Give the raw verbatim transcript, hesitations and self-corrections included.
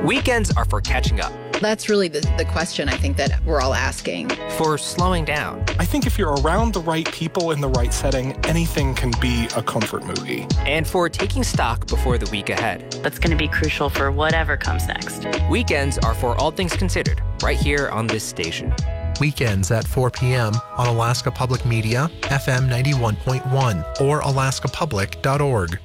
Weekends are for catching up. That's really the, the question I think that we're all asking. For slowing down. I think if you're around the right people in the right setting, anything can be a comfort movie. And for taking stock before the week ahead. That's going to be crucial for whatever comes next. Weekends are for All Things Considered, right here on this station. Weekends at four p.m. on Alaska Public Media, F M ninety-one point one, or alaska public dot org.